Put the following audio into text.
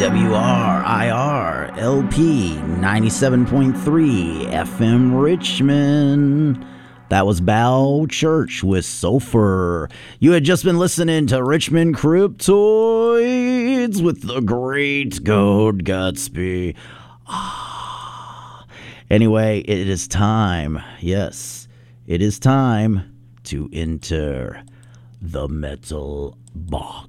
WRIR LP 97.3 FM Richmond. That was Bow Church with Sulfur. You had just been listening to Richmond Cryptoids with the great Goat Gutsby. Anyway, it is time. Yes, it is time to enter the metal box.